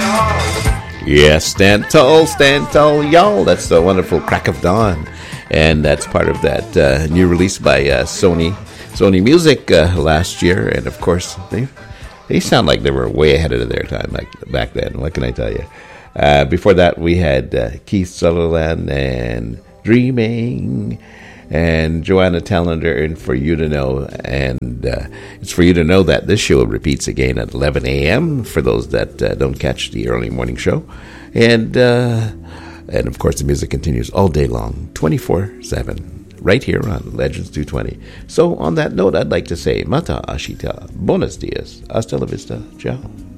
Yes, stand tall, y'all. That's the wonderful Crack of Dawn. And that's part of that new release by Sony Music last year. And of course, they sound like they were way ahead of their time back then. What can I tell you? Before that, we had Keith Sutherland and Dreaming, and Joanna Tallender and For You to Know. And it's for you to know that this show repeats again at 11 a.m. for those that don't catch the early morning show. And of course, the music continues all day long, 24/7, right here on Legends 220. So on that note, I'd like to say, Mata Ashita, Buenos dias, hasta la vista, ciao.